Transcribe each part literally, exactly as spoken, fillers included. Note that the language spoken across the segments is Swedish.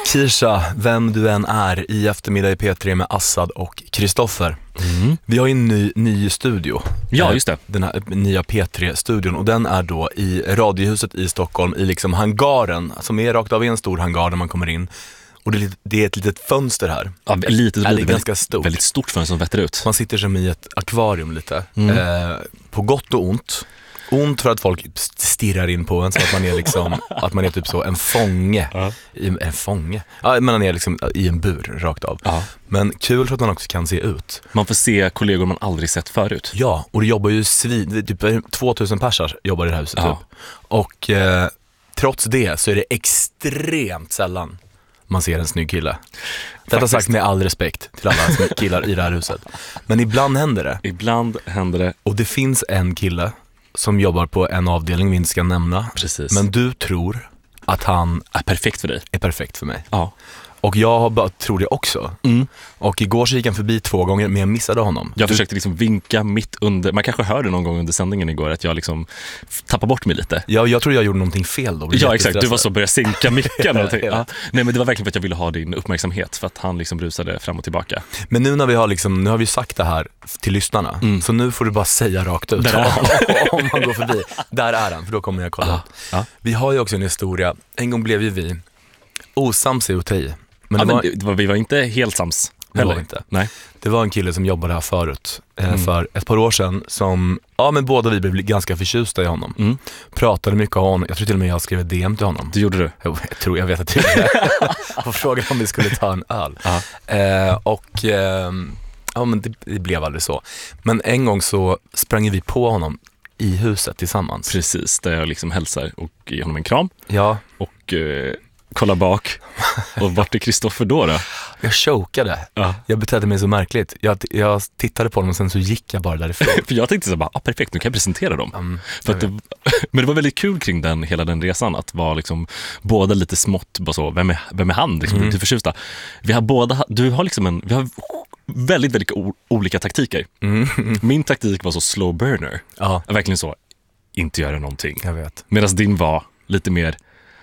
Kisha, vem du än är, i eftermiddag i P tre med Assad och Kristoffer. Mm. Vi har ju en ny, ny studio. Ja, just det. Den här nya P tre-studion, och den är då i Radiohuset i Stockholm, i liksom hangaren, som är rakt av i en stor hangar där man kommer in. Och det är, det är ett litet fönster här. Ja, litet, är det litet, ganska stort. Väldigt stort fönster som vetter ut. Man sitter som i ett akvarium lite. Mm. Eh, på gott och ont. Ont för att folk stirrar in på en, så att man är liksom att man är typ så en fånge. Uh-huh. I, en fånge. Ja, man är liksom i en bur rakt av. Uh-huh. Men kul för att man också kan se ut. Man får se kollegor man aldrig sett förut. Ja, och det jobbar ju svin, typ tvåtusen personer jobbar i det här huset. Uh-huh. typ. Och eh, trots det så är det extremt sällan man ser en snygg kille. Detta sagt med all respekt till alla killar i det här huset. Men ibland händer det. Ibland händer det. Och det finns en kille som jobbar på en avdelning vi inte ska nämna. Precis. Men du tror att han är perfekt för dig. Är perfekt för mig. Ja. Och jag har bara, tror det också. Mm. Och igår så gick han förbi två gånger, men jag missade honom. Jag du... försökte liksom vinka mitt under. Man kanske hörde någon gång under sändningen igår att jag liksom tappade bort mig lite. Ja, jag tror jag gjorde någonting fel då. Ja, exakt. Du var så började sinka micken. Och ja. Ja. Nej, men det var verkligen för att jag ville ha din uppmärksamhet. För att han liksom brusade fram och tillbaka. Men nu när vi har liksom, nu har vi sagt det här till lyssnarna. Mm. Så nu får du bara säga rakt ut. Om man går förbi. Där är han, för då kommer jag kolla. Ja. Ja. Vi har ju också en historia. En gång blev ju vi osams i O T I. Men, ja, det var, men det var, vi var inte helt sams. Det var inte. Nej. Det var en kille som jobbade här förut eh, mm. för ett par år sedan som, ja men båda vi blev ganska förtjusta i honom. Mm. Pratade mycket om honom. Jag tror till och med jag skrev D M till honom. Det gjorde du? Jag, jag tror, jag vet att det är och frågade om vi skulle ta en öl. Eh, och eh, ja men det, det blev aldrig så. Men en gång så sprang vi på honom i huset tillsammans. Precis, där jag liksom hälsar och ger honom en kram. Ja. Och eh, kolla bak. Och vart är Kristoffer då då? Jag chokade. Ja. Jag betedde mig så märkligt. Jag, jag tittade på dem och sen så gick jag bara därifrån. För jag tänkte så bara, ah, perfekt, nu kan jag presentera dem. Mm, För att det, men det var väldigt kul kring den, hela den resan, att vara liksom båda lite smått, bara så, vem är, vem är han? Liksom, mm. Du förtjusta. Vi har båda, du har liksom en, vi har väldigt, väldigt o- olika taktiker. Mm. Min taktik var så slow burner. Ja. Verkligen så, inte göra någonting. Jag vet. Medan din var lite mer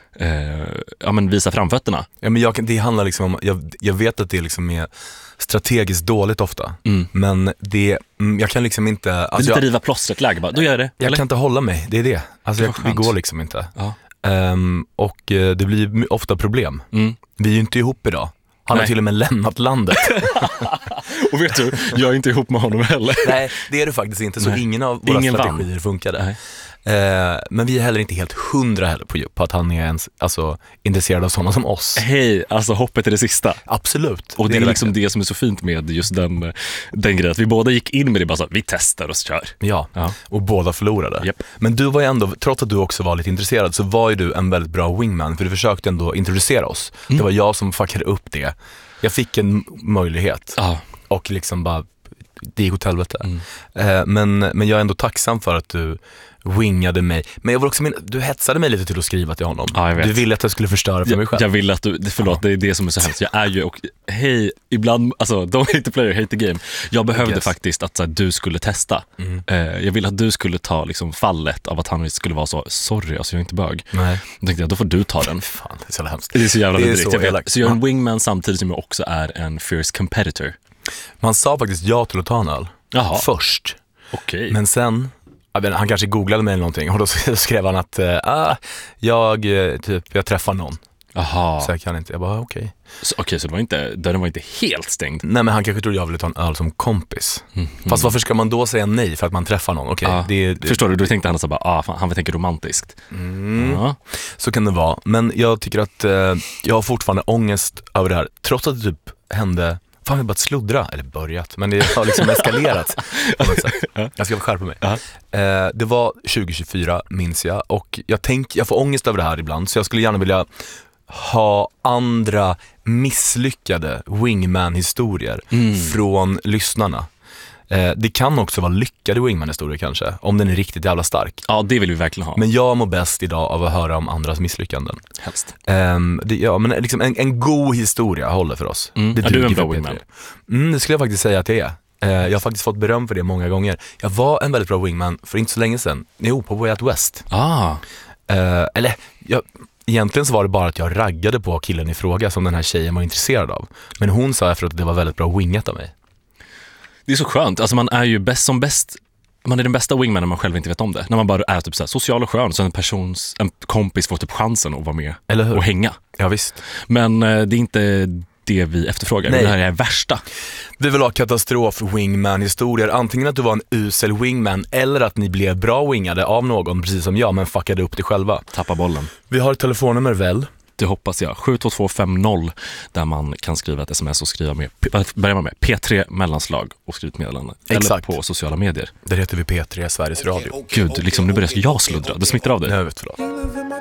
Uh, ja men visa framfötterna. Ja men jag, det handlar liksom om, jag, jag vet att det liksom är strategiskt dåligt ofta. Mm. Men det, jag kan liksom inte, alltså det är lite jag, riva plåstret läge bara, då gör jag det. Jag eller? kan inte hålla mig, det är det. Alltså det, jag, det går liksom inte. Ja. Um, och uh, det blir ofta problem. Mm. Vi är ju inte ihop idag. Han Nej. har till och med lämnat landet. Och vet du, jag är inte ihop med honom heller. Nej, det är du faktiskt inte. Så Nej. ingen av våra ingen strategier vann. funkade. Nej. Eh, men vi är heller inte helt hundra heller på, på att han är ens, alltså, intresserad av sådana som oss. Hej, alltså hoppet är det sista. Absolut. Och det, det är, är liksom det som är så fint med just den, den grejen. Att vi båda gick in med det bara så, vi testar och kör. Ja, ja. Och båda förlorade. Yep. Men du var ju ändå, trots att du också var lite intresserad, så var ju du en väldigt bra wingman. För du försökte ändå introducera oss. Mm. Det var jag som fuckade upp det. Jag fick en möjlighet. Ah. Och liksom bara, det gick åt helvete. Mm. Eh, men, men jag är ändå tacksam för att du wingade mig. Men jag var också, du hetsade mig lite till att skriva till honom. Ja, du ville att jag skulle förstöra för jag, mig själv. Jag ville att du, förlåt, det är det som är så hemskt. Jag är ju, och hej, ibland, alltså, don't hate the player, hate the game. Jag behövde yes. faktiskt att så här, du skulle testa. Mm. Eh, jag ville att du skulle ta liksom, fallet av att han skulle vara så, sorry, alltså jag är inte bög. Nej. Då tänkte jag, då får du ta den. Fan, det är så hemskt. Det är så jävla direkt. Så, jag vet. Så jag är en wingman samtidigt som jag också är en fierce competitor. Man sa faktiskt ja till att ta en öl. Jaha. Först. Okej. Men sen, han kanske googlade mig eller någonting och då skrev han att ah, jag, typ, jag träffar någon. Aha. Så jag kan inte, jag bara okej. Okay. Okej, okay, så det var inte, dörren var inte helt stängd? Nej, men han kanske trodde jag ville ta en öl som kompis. Mm. Fast varför ska man då säga nej för att man träffar någon? Okay, ah. det, det, Förstår du, då tänkte han så bara, ah, fan, han vill tänka romantiskt. Mm. Ja. Så kan det vara. Men jag tycker att eh, jag har fortfarande ångest över det här. Trots att det typ hände, fan vi har börjat sluddra, eller börjat, men det har liksom eskalerat på något sätt. Jag ska skärpa mig. Uh-huh. Eh, det var tjugo tjugofyra minns jag, och jag tänker, jag får ångest över det här ibland, så jag skulle gärna vilja ha andra misslyckade wingman-historier mm. från lyssnarna. Eh, det kan också vara lyckade wingman-historier kanske, om den är riktigt jävla stark. Ja, det vill vi verkligen ha. Men jag mår bäst idag av att höra om andras misslyckanden. Helst. Eh, det, ja, men liksom en, en god historia håller för oss. Mm. Det är du en bra wingman? Mm, det skulle jag faktiskt säga att jag är. Eh, jag har faktiskt fått beröm för det många gånger. Jag var en väldigt bra wingman för inte så länge sedan. Jo, på Way Out West. Ah. Eh, eller, jag... egentligen så var det bara att jag raggade på killen i fråga som den här tjejen var intresserad av. Men hon sa efteråt att det var väldigt bra wingat av mig. Det är så skönt, alltså man är ju bäst som bäst. Man är den bästa wingman när man själv inte vet om det. När man bara är typ så här social och skön, så en persons, en kompis får typ chansen att vara med. Eller hur? Och hänga. Ja, visst. Men eh, det är inte det vi efterfrågar. Nej. Det här är värsta. Vi vill ha katastrof wingman-historier. Antingen att du var en usel wingman eller att ni blev bra wingade av någon, precis som jag, men fuckade upp det själva. Tappa bollen. Vi har ett telefonnummer väl? Det hoppas jag. sju två två fem noll där man kan skriva ett sms och skriva med, börjar man med P tre mellanslag och skriva ett meddelande. Exakt. Eller på sociala medier. Där heter vi P tre Sveriges Radio. Gud, liksom nu börjar jag sluddra. Det smittar av dig. Jag vet, förlåt.